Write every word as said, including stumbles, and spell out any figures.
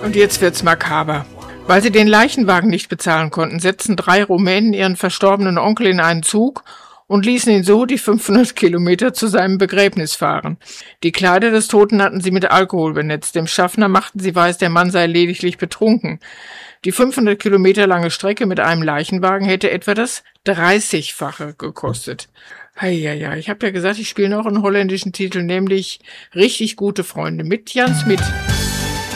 Und jetzt wird's makaber. Weil sie den Leichenwagen nicht bezahlen konnten, setzten drei Rumänen ihren verstorbenen Onkel in einen Zug und ließen ihn so die fünfhundert Kilometer zu seinem Begräbnis fahren. Die Kleider des Toten hatten sie mit Alkohol benetzt. Dem Schaffner machten sie weiß, der Mann sei lediglich betrunken. Die fünfhundert Kilometer lange Strecke mit einem Leichenwagen hätte etwa das dreißigfache gekostet. Heieiei, ich habe ja gesagt, ich spiele noch einen holländischen Titel, nämlich Richtig gute Freunde mit Jan Smit.